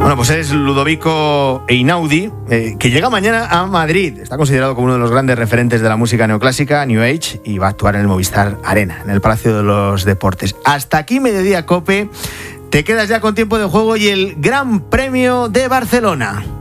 Bueno, pues es Ludovico Einaudi, que llega mañana a Madrid. Está considerado como uno de los grandes referentes de la música neoclásica, New Age, y va a actuar en el Movistar Arena, en el Palacio de los Deportes. Hasta aquí Mediodía COPE. Te quedas ya con tiempo de juego y el Gran Premio de Barcelona.